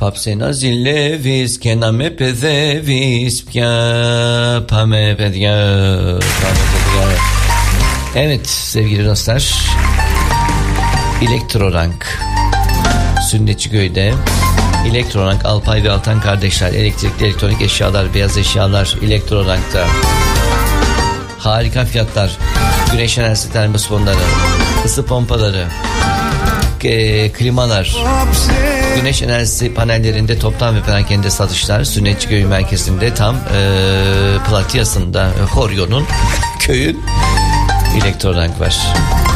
Hapsena zilleviz kename pezeviz pame pedya. Evet sevgili dostlar, Elektrorank Sünnetçiköy'de Elektrorank Alpay ve Altan kardeşler, elektrikli elektronik eşyalar, beyaz eşyalar Elektrorank'ta. Harika fiyatlar. Güneş enerjisi termosfonları, ısı pompaları, klimalar, güneş enerjisi panellerinde toptan ve perakende satışlar. Sünnetçiköy merkezinde tam Platyası'nda Horyon'un köyün Elektrorank var.